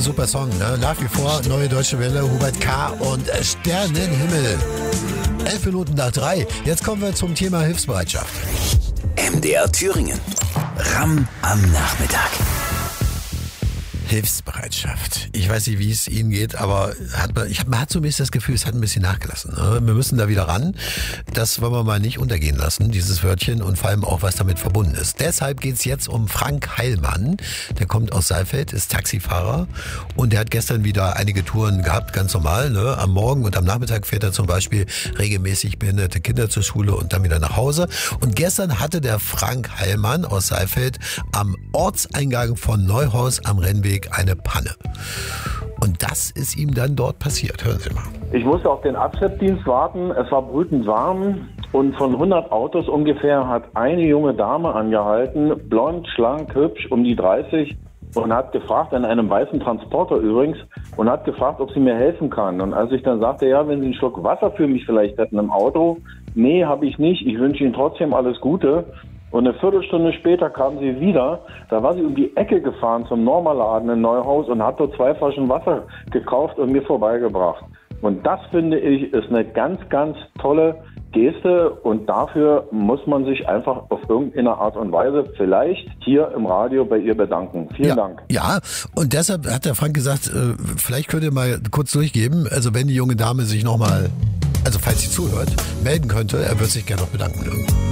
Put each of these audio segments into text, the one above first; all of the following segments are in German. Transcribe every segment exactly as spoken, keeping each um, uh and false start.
super Song, ne? Nach wie vor Neue Deutsche Welle, Hubert K. und Sternenhimmel. Elf Minuten nach drei. Jetzt kommen wir zum Thema Hilfsbereitschaft. M D R Thüringen. Ram am Nachmittag. Hilfsbereitschaft. Ich weiß nicht, wie es Ihnen geht, aber hat man, ich hab, man hat so ein bisschen das Gefühl, es hat ein bisschen nachgelassen. Ne? Wir müssen da wieder ran. Das wollen wir mal nicht untergehen lassen, dieses Wörtchen, und vor allem auch, was damit verbunden ist. Deshalb geht es jetzt um Frank Heilmann. Der kommt aus Saalfeld, ist Taxifahrer und der hat gestern wieder einige Touren gehabt, ganz normal. Ne? Am Morgen und am Nachmittag fährt er zum Beispiel regelmäßig behinderte Kinder zur Schule und dann wieder nach Hause. Und gestern hatte der Frank Heilmann aus Saalfeld am Ortseingang von Neuhaus am Rennweg eine Panne. Und das ist ihm dann dort passiert. Hören Sie mal. Ich musste auf den Abschleppdienst warten. Es war brütend warm und von hundert Autos ungefähr hat eine junge Dame angehalten, blond, schlank, hübsch, um die dreißig, und hat gefragt, in einem weißen Transporter übrigens, und hat gefragt, ob sie mir helfen kann. Und als ich dann sagte, ja, wenn Sie einen Schluck Wasser für mich vielleicht hätten im Auto, nee, habe ich nicht, ich wünsche Ihnen trotzdem alles Gute. Und eine Viertelstunde später kam sie wieder, da war sie um die Ecke gefahren zum Normaladen in Neuhaus und hat dort zwei Flaschen Wasser gekauft und mir vorbeigebracht. Und das, finde ich, ist eine ganz, ganz tolle Geste, und dafür muss man sich einfach auf irgendeine Art und Weise vielleicht hier im Radio bei ihr bedanken. Vielen ja, Dank. Ja, und deshalb hat der Frank gesagt, äh, vielleicht könnt ihr mal kurz durchgeben, also wenn die junge Dame sich nochmal, also falls sie zuhört, melden könnte, er würde sich gerne noch bedanken.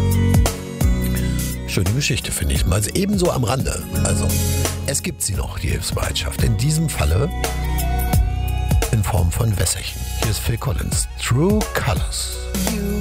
Schöne Geschichte, finde ich. Mal ebenso am Rande. Also, es gibt sie noch, die Hilfsbereitschaft. In diesem Falle in Form von Wässerchen. Hier ist Phil Collins. True Colors.